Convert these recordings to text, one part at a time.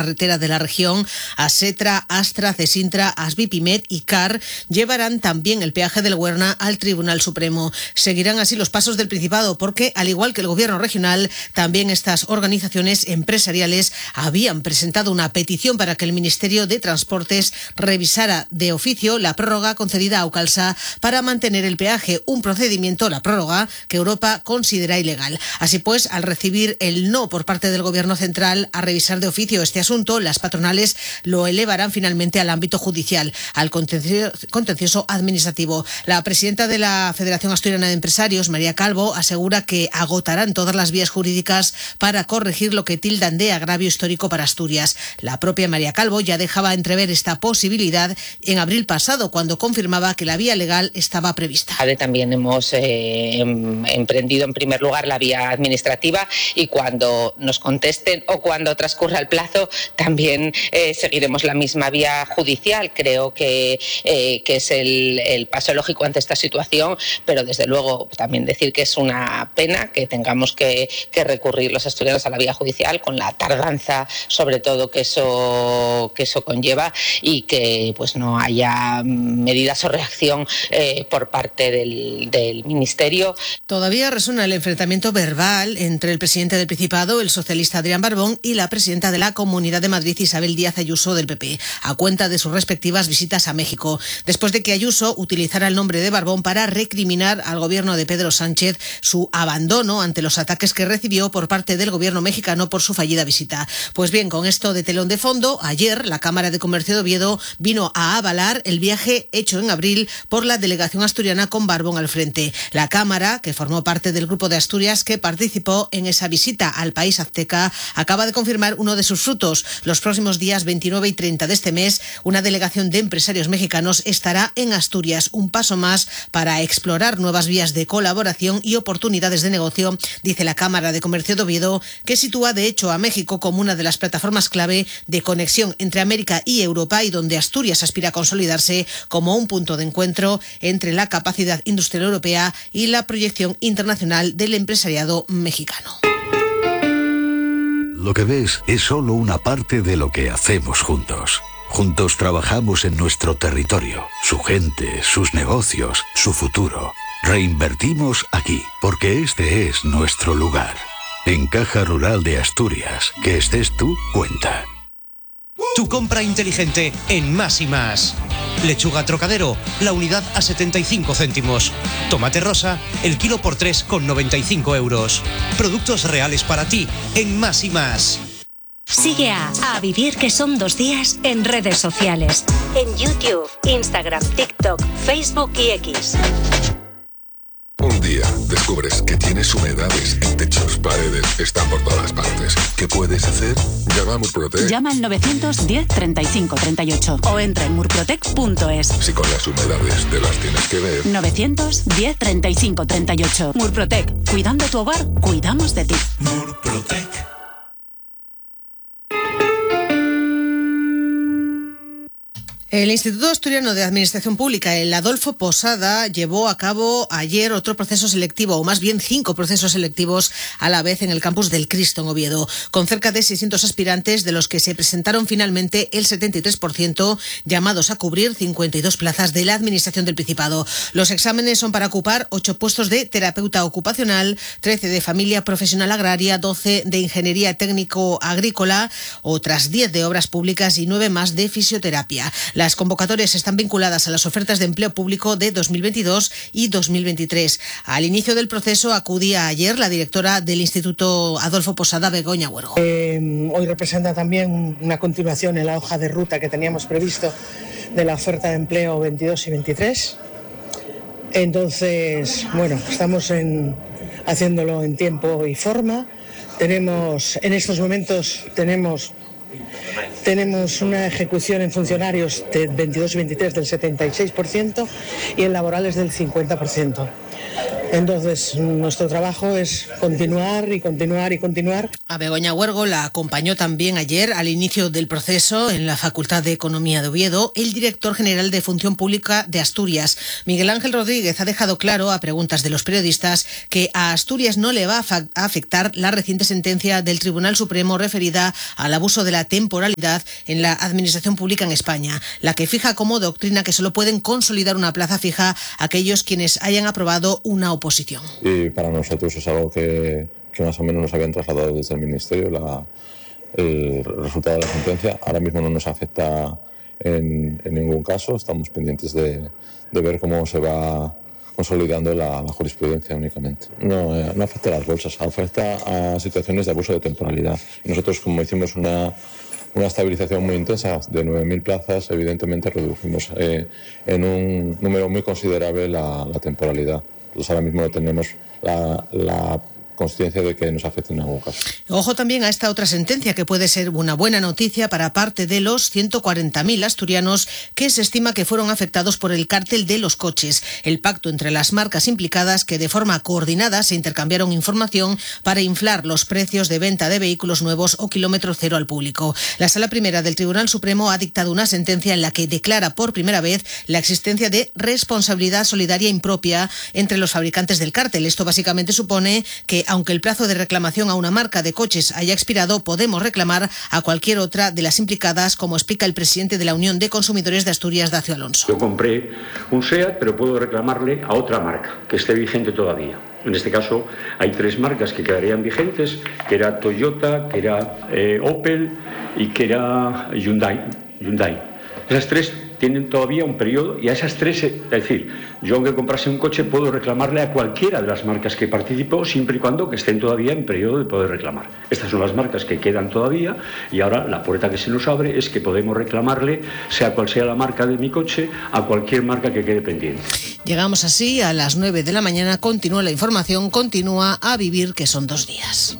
carretera de la región, Asetra, Astra, Cesintra, Asbipimed y CAR llevarán también el peaje del Huerna al Tribunal Supremo. Seguirán así los pasos del Principado porque, al igual que el Gobierno regional, también estas organizaciones empresariales habían presentado una petición para que el Ministerio de Transportes revisara de oficio la prórroga concedida a Aucalsa para mantener el peaje, un procedimiento, la prórroga, que Europa considera ilegal. Así pues, al recibir el no por parte del Gobierno central a revisar de oficio este asunto, las patronales lo elevarán finalmente al ámbito judicial, al contencioso administrativo. La presidenta de la Federación Asturiana de Empresarios, María Calvo, asegura que agotarán todas las vías jurídicas para corregir lo que tildan de agravio histórico para Asturias. La propia María Calvo ya dejaba entrever esta posibilidad en abril pasado, cuando confirmaba que la vía legal estaba prevista. También hemos emprendido en primer lugar la vía administrativa y cuando nos contesten o cuando transcurra el plazo también seguiremos la misma vía judicial. Creo que es el paso lógico ante esta situación, pero desde luego también decir que es una pena que tengamos que recurrir los asturianos a la vía judicial con la tardanza sobre todo que eso conlleva y que pues no haya medidas o reacción por parte del Ministerio. Todavía resuena el enfrentamiento verbal entre el presidente del Principado, el socialista Adrián Barbón, y la presidenta de la Comunidad de Madrid, Isabel Díaz Ayuso, del PP, a cuenta de sus respectivas visitas a México, después de que Ayuso utilizara el nombre de Barbón para recriminar al gobierno de Pedro Sánchez su abandono ante los ataques que recibió por parte del gobierno mexicano por su fallida visita. Pues bien, con esto de telón de fondo, ayer la Cámara de Comercio de Oviedo vino a avalar el viaje hecho en abril por la delegación asturiana con Barbón al frente. La Cámara, que formó parte del Grupo de Asturias que participó en esa visita al país azteca, acaba de confirmar uno de sus frutos. Los próximos días 29 y 30 de este mes, una delegación de empresarios mexicanos estará en Asturias, un paso más para explorar nuevas vías de colaboración y oportunidades de negocio, dice la Cámara de Comercio de Oviedo, que sitúa de hecho a México como una de las plataformas clave de conexión entre América y Europa y donde Asturias aspira a consolidarse como un punto de encuentro entre la capacidad industrial europea y la proyección internacional del empresariado mexicano. Lo que ves es solo una parte de lo que hacemos juntos. Juntos trabajamos en nuestro territorio, su gente, sus negocios, su futuro. Reinvertimos aquí, porque este es nuestro lugar. En Caja Rural de Asturias, que estés tú, cuenta. Tu compra inteligente en Más y Más. Lechuga Trocadero, la unidad a 75 céntimos. Tomate rosa, el kilo por 3,95 euros. Productos reales para ti en Más y Más. Sigue a Vivir que son 2 días en redes sociales. En YouTube, Instagram, TikTok, Facebook y X. Un día descubres que tienes humedades en techos, paredes, están por todas partes. ¿Qué puedes hacer? Llama a Murprotec. Llama al 910 35 38 o entra en murprotec.es. Si con las humedades te las tienes que ver. 910 35 38. Murprotec. Cuidando tu hogar, cuidamos de ti. Murprotec. El Instituto Asturiano de Administración Pública, el Adolfo Posada, llevó a cabo ayer otro proceso selectivo, o más bien 5 procesos selectivos a la vez en el campus del Cristo en Oviedo, con cerca de 600 aspirantes, de los que se presentaron finalmente el 73%, llamados a cubrir 52 plazas de la Administración del Principado. Los exámenes son para ocupar 8 puestos de terapeuta ocupacional, 13 de familia profesional agraria, 12 de ingeniería técnico agrícola, otras 10 de obras públicas y 9 más de fisioterapia. Las convocatorias están vinculadas a las ofertas de empleo público de 2022 y 2023. Al inicio del proceso acudía ayer la directora del Instituto Adolfo Posada, Begoña Huergo. Hoy representa también una continuación en la hoja de ruta que teníamos previsto de la oferta de empleo 22 y 23. Entonces, bueno, estamos haciéndolo en tiempo y forma. En estos momentos tenemos una ejecución en funcionarios de 22 y 23 del 76% y en laborales del 50%. Entonces, nuestro trabajo es continuar y continuar y continuar. A Begoña Huergo la acompañó también ayer al inicio del proceso en la Facultad de Economía de Oviedo el director general de Función Pública de Asturias. Miguel Ángel Rodríguez ha dejado claro a preguntas de los periodistas que a Asturias no le va a afectar la reciente sentencia del Tribunal Supremo referida al abuso de la temporalidad en la administración pública en España, la que fija como doctrina que solo pueden consolidar una plaza fija aquellos quienes hayan aprobado una oposición. Y para nosotros es algo que más o menos nos habían trasladado desde el Ministerio el resultado de la sentencia. Ahora mismo no nos afecta en ningún caso. Estamos pendientes de ver cómo se va consolidando la jurisprudencia únicamente. No afecta a las bolsas, afecta a situaciones de abuso de temporalidad. Nosotros, como hicimos una estabilización muy intensa de 9.000 plazas, evidentemente redujimos en un número muy considerable la temporalidad. Entonces ahora mismo no tenemos la consciencia de que nos afecte en algún caso. Ojo también a esta otra sentencia que puede ser una buena noticia para parte de los 140.000 asturianos que se estima que fueron afectados por el cártel de los coches, el pacto entre las marcas implicadas que de forma coordinada se intercambiaron información para inflar los precios de venta de vehículos nuevos o kilómetro cero al público. La Sala Primera del Tribunal Supremo ha dictado una sentencia en la que declara por primera vez la existencia de responsabilidad solidaria impropia entre los fabricantes del cártel. Esto básicamente supone que aunque el plazo de reclamación a una marca de coches haya expirado, podemos reclamar a cualquier otra de las implicadas, como explica el presidente de la Unión de Consumidores de Asturias, Dacio Alonso. Yo compré un SEAT, pero puedo reclamarle a otra marca que esté vigente todavía. En este caso hay 3 marcas que quedarían vigentes, que era Toyota, que era Opel y que era Hyundai. Esas 3 tienen todavía un periodo y a esas 3, es decir, yo aunque comprase un coche puedo reclamarle a cualquiera de las marcas que participó siempre y cuando que estén todavía en periodo de poder reclamar. Estas son las marcas que quedan todavía y ahora la puerta que se nos abre es que podemos reclamarle, sea cual sea la marca de mi coche, a cualquier marca que quede pendiente. Llegamos así a las 9 de la mañana, continúa la información, continúa A Vivir, que son 2 días.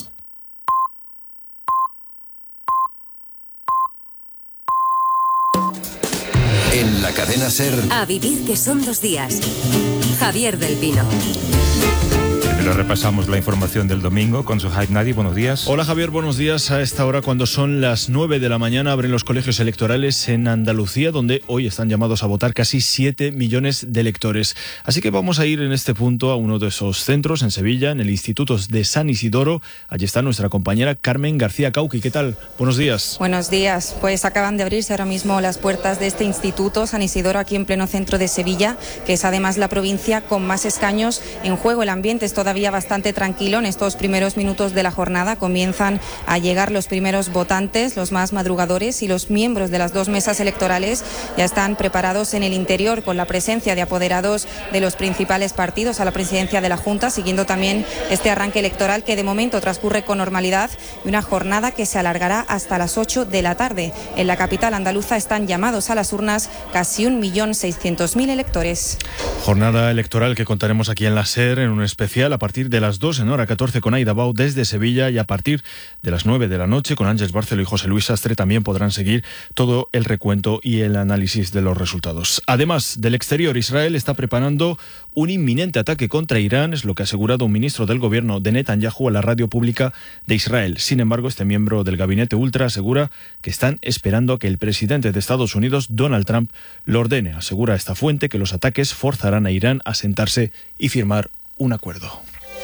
En la cadena SER. A Vivir, que son 2 días. Javier del Pino. Primero repasamos la información del domingo con Suhaib Nadi. Buenos días. Hola Javier, buenos días. A esta hora, cuando son las 9 de la mañana, abren los colegios electorales en Andalucía, donde hoy están llamados a votar casi 7 millones de electores. Así que vamos a ir en este punto a uno de esos centros, en Sevilla, en el Instituto de San Isidoro. Allí está nuestra compañera Carmen García Cauqui. ¿Qué tal? Buenos días. Buenos días. Pues acaban de abrirse ahora mismo las puertas de este Instituto San Isidoro, aquí en pleno centro de Sevilla, que es además la provincia con más escaños en juego. El ambiente es todavía bastante tranquilo. En estos primeros minutos de la jornada comienzan a llegar los primeros votantes, los más madrugadores, y los miembros de las 2 mesas electorales ya están preparados en el interior, con la presencia de apoderados de los principales partidos a la presidencia de la Junta, siguiendo también este arranque electoral que de momento transcurre con normalidad, y una jornada que se alargará hasta las 8 de la tarde. En la capital andaluza están llamados a las urnas casi 1.600.000 electores. Jornada electoral que contaremos aquí en la SER en un especial a partir de las 2 en hora 14 con Aida Bau desde Sevilla, y a partir de las 9 de la noche con Ángeles Barceló y José Luis Sastre también podrán seguir todo el recuento y el análisis de los resultados. Además del exterior, Israel está preparando un inminente ataque contra Irán, es lo que ha asegurado un ministro del gobierno de Netanyahu a la radio pública de Israel. Sin embargo, este miembro del gabinete ultra asegura que están esperando a que el presidente de Estados Unidos, Donald Trump, lo ordene. Asegura esta fuente que los ataques forzarán a Irán a sentarse y firmar un acuerdo.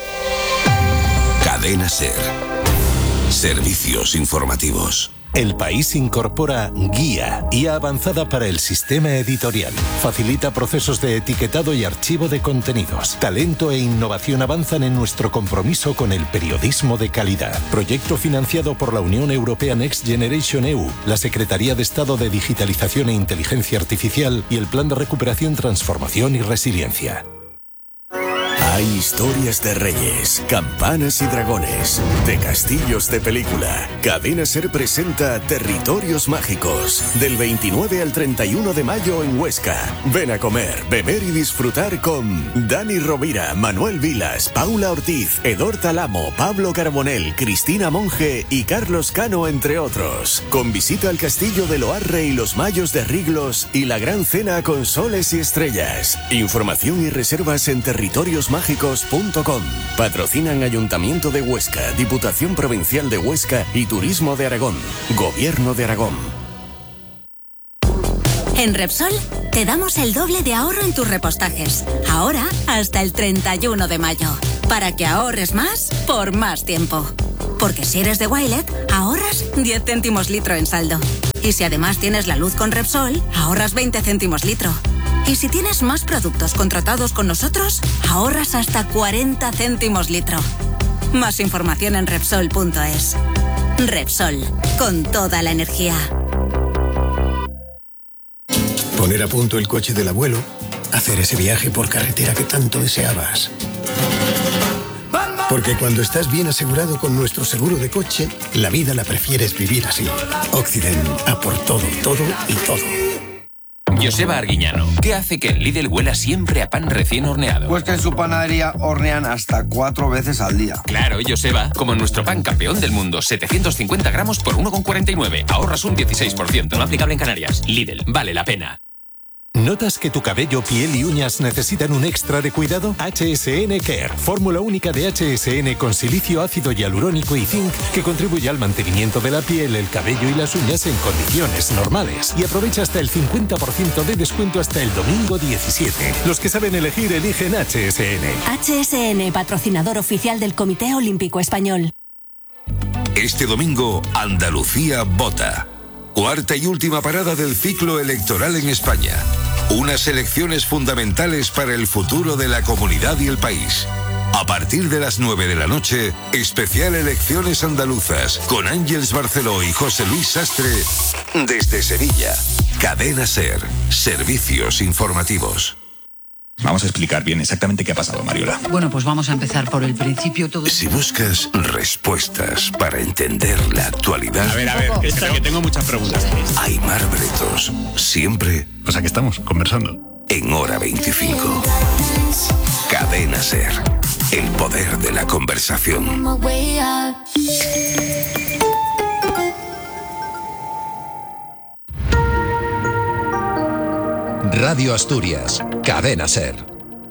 Cadena SER. Servicios informativos. El País incorpora Guía Avanzada para el Sistema Editorial. Facilita procesos de etiquetado y archivo de contenidos. Talento e innovación avanzan en nuestro compromiso con el periodismo de calidad. Proyecto financiado por la Unión Europea Next Generation EU, la Secretaría de Estado de Digitalización e Inteligencia Artificial y el Plan de Recuperación, Transformación y Resiliencia. Hay historias de reyes, campanas y dragones, de castillos de película. Cadena SER presenta Territorios Mágicos, del 29 al 31 de mayo en Huesca. Ven a comer, beber y disfrutar con Dani Rovira, Manuel Vilas, Paula Ortiz, Edor Talamo, Pablo Carbonell, Cristina Monge y Carlos Cano, entre otros. Con visita al Castillo de Loarre y los Mayos de Riglos y la gran cena con soles y estrellas. Información y reservas en territoriosmágicos.com. pueblomágicos.com. Patrocinan Ayuntamiento de Huesca, Diputación Provincial de Huesca y Turismo de Aragón. Gobierno de Aragón. En Repsol te damos el doble de ahorro en tus repostajes. Ahora hasta el 31 de mayo. Para que ahorres más por más tiempo. Porque si eres de Wilet, ahorras 10 céntimos litro en saldo. Y si además tienes la luz con Repsol, ahorras 20 céntimos litro. Y si tienes más productos contratados con nosotros, ahorras hasta 40 céntimos litro. Más información en Repsol.es. Repsol, con toda la energía. Poner a punto el coche del abuelo, hacer ese viaje por carretera que tanto deseabas. Porque cuando estás bien asegurado con nuestro seguro de coche, la vida la prefieres vivir así. Occident, a por todo, todo y todo. Joseba Arguiñano, ¿qué hace que el Lidl huela siempre a pan recién horneado? Pues que en su panadería hornean hasta 4 veces al día. Claro, Joseba, como nuestro pan campeón del mundo, 750 gramos por 1,49. Ahorras un 16%, no aplicable en Canarias. Lidl, vale la pena. ¿Notas que tu cabello, piel y uñas necesitan un extra de cuidado? HSN Care, fórmula única de HSN con silicio, ácido hialurónico y zinc que contribuye al mantenimiento de la piel, el cabello y las uñas en condiciones normales. Y aprovecha hasta el 50% de descuento hasta el domingo 17. Los que saben elegir, eligen HSN. HSN, patrocinador oficial del Comité Olímpico Español. Este domingo, Andalucía vota. Cuarta y última parada del ciclo electoral en España. Unas elecciones fundamentales para el futuro de la comunidad y el país. A partir de las 9 de la noche, especial Elecciones Andaluzas, con Ángeles Barceló y José Luis Sastre, desde Sevilla. Cadena SER, servicios informativos. Vamos a explicar bien exactamente qué ha pasado, Mariola. Bueno, pues vamos a empezar por el principio. Si buscas respuestas para entender la actualidad... A ver, que tengo muchas preguntas. Aimar Bretos, siempre... O sea que estamos conversando. En Hora 25. Cadena SER, el poder de la conversación. Radio Asturias, Cadena SER.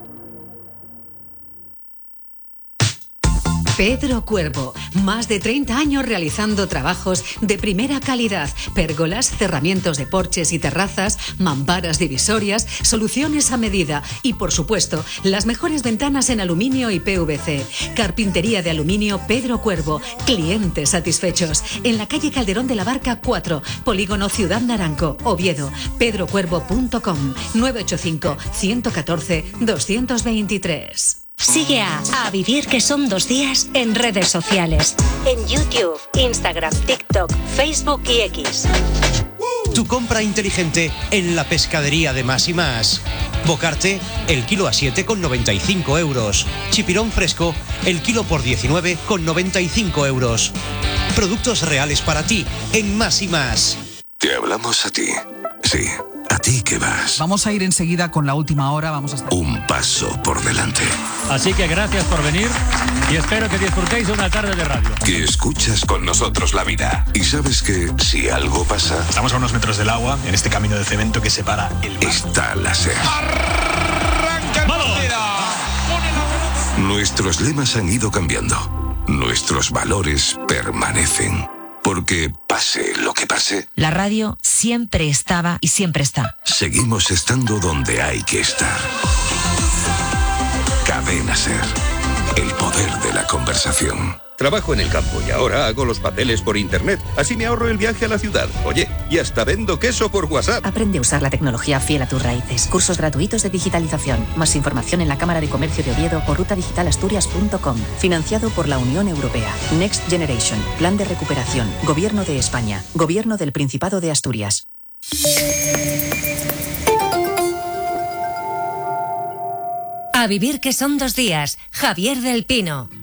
Pedro Cuervo, más de 30 años realizando trabajos de primera calidad, pérgolas, cerramientos de porches y terrazas, mamparas divisorias, soluciones a medida y, por supuesto, las mejores ventanas en aluminio y PVC. Carpintería de aluminio Pedro Cuervo, clientes satisfechos. En la calle Calderón de la Barca 4, Polígono Ciudad Naranco, Oviedo. pedrocuervo.com 985 114 223. Sigue a Vivir que son 2 días en redes sociales. En YouTube, Instagram, TikTok, Facebook y X. Tu compra inteligente en la pescadería de Más y Más. Bocarte, el kilo a 7,95 euros. Chipirón fresco, el kilo por 19,95 euros. Productos reales para ti en Más y Más. Te hablamos a ti. Sí, a ti que vas. Vamos a ir enseguida con la última hora. Vamos a estar... Un paso por delante. Así que gracias por venir y espero que disfrutéis de una tarde de radio. Que escuchas con nosotros la vida. Y sabes que si algo pasa... Estamos a unos metros del agua, en este camino de cemento que separa el mar. Está la SER. Nuestros lemas han ido cambiando. Nuestros valores permanecen. Porque pase lo que pase, la radio siempre estaba y siempre está. Seguimos estando donde hay que estar. Cadena SER, el poder de la conversación. Trabajo en el campo y ahora hago los papeles por internet. Así me ahorro el viaje a la ciudad. Oye, y hasta vendo queso por WhatsApp. Aprende a usar la tecnología fiel a tus raíces. Cursos gratuitos de digitalización. Más información en la Cámara de Comercio de Oviedo o rutadigitalasturias.com. Financiado por la Unión Europea. Next Generation. Plan de recuperación. Gobierno de España. Gobierno del Principado de Asturias. A Vivir que son 2 días. Javier del Pino.